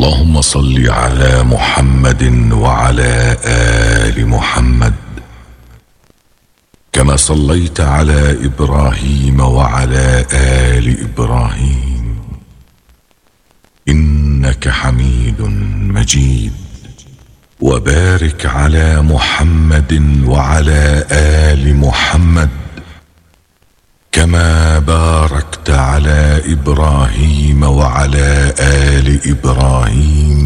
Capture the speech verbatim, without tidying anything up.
اللهم صل على محمد وعلى آل محمد كما صليت على إبراهيم وعلى آل إبراهيم إنك حميد مجيد. وبارك على محمد وعلى آل محمد كما باركت على إبراهيم وعلى آل إبراهيم